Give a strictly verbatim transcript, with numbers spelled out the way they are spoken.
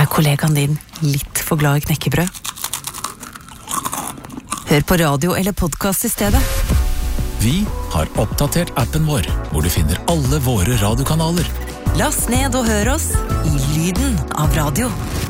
kollegaen din litt for glad i knekkebrød? Hør på radio eller podcast i stedet. Vi har oppdatert appen vår, hvor du finner alle våre radiokanaler. Last ned og hør oss i lyden av radio.